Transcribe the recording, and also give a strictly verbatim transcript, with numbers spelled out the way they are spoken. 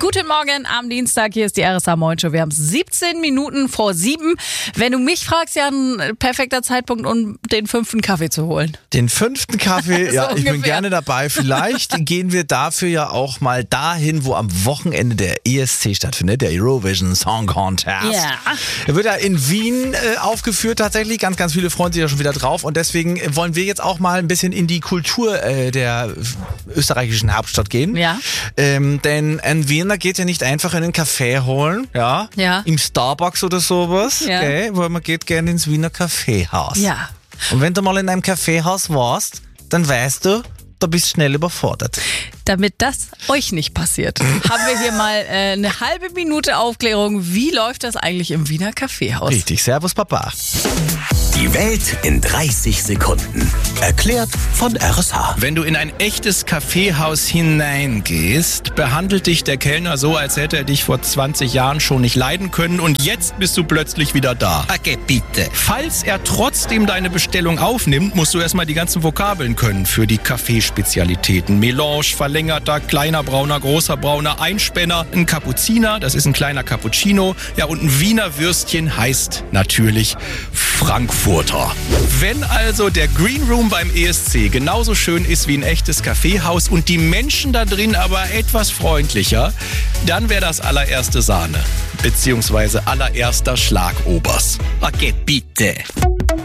Guten Morgen am Dienstag, hier ist die R S A Morning Show. Wir haben siebzehn Minuten vor sieben. Wenn du mich fragst, ja, ein perfekter Zeitpunkt, um den fünften Kaffee zu holen. Den fünften Kaffee, So ja, ich bin ungefähr. gerne dabei. Vielleicht gehen wir dafür ja auch mal dahin, wo am Wochenende der E S C stattfindet, der Eurovision Song Contest. Ja. Er wird ja in Wien äh, aufgeführt tatsächlich. Ganz, ganz viele freuen sich ja schon wieder drauf. Und deswegen wollen wir jetzt auch mal ein bisschen in die Kultur äh, der österreichischen Hauptstadt gehen. Ja. Ähm, denn ein Wiener geht ja nicht einfach in einen Kaffee holen, ja, Ja. im Starbucks oder sowas, Ja. okay, weil man geht gerne ins Wiener Kaffeehaus. Ja. Und wenn du mal in einem Kaffeehaus warst, dann weißt du, da bist du schnell überfordert. Damit das euch nicht passiert, haben wir hier mal äh, eine halbe Minute Aufklärung. Wie läuft das eigentlich im Wiener Kaffeehaus? Richtig, servus Papa. Die Welt in dreißig Sekunden. Erklärt von R S H. Wenn du in ein echtes Kaffeehaus hineingehst, behandelt dich der Kellner so, als hätte er dich vor zwanzig Jahren schon nicht leiden können und jetzt bist du plötzlich wieder da. Okay, bitte. Falls er trotzdem deine Bestellung aufnimmt, musst du erstmal die ganzen Vokabeln können für die Kaffeespezialitäten. Melange, verlängerter, kleiner brauner, großer brauner, Einspänner, ein Kapuziner, das ist ein kleiner Cappuccino, ja, und ein Wiener Würstchen heißt natürlich Frankfurter. Wenn also der Green Room beim E S C genauso schön ist wie ein echtes Kaffeehaus und die Menschen da drin aber etwas freundlicher, dann wäre das allererste Sahne, beziehungsweise allererster Schlagobers. Okay, bitte.